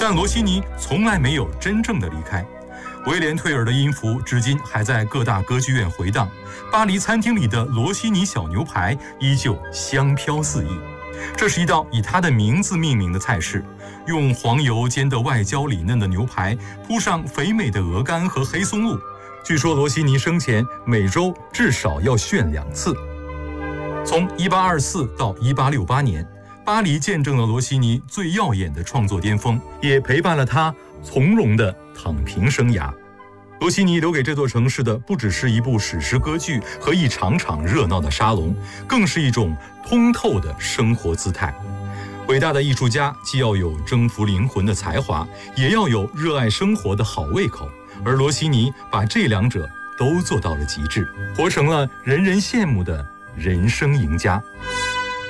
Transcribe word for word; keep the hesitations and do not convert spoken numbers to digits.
但罗西尼从来没有真正的离开。威廉·退尔的音符至今还在各大歌剧院回荡，巴黎餐厅里的罗西尼小牛排依旧香飘四溢。这是一道以他的名字命名的菜式，用黄油煎得外焦里嫩的牛排，铺上肥美的鹅肝和黑松露。据说罗西尼生前每周至少要炫两次。从一八二四到一八六八年，巴黎见证了罗西尼最耀眼的创作巅峰，也陪伴了他从容的躺平生涯。罗西尼留给这座城市的不只是一部史诗歌剧和一场场热闹的沙龙，更是一种通透的生活姿态。伟大的艺术家既要有征服灵魂的才华，也要有热爱生活的好胃口，而罗西尼把这两者都做到了极致，活成了人人羡慕的人生赢家。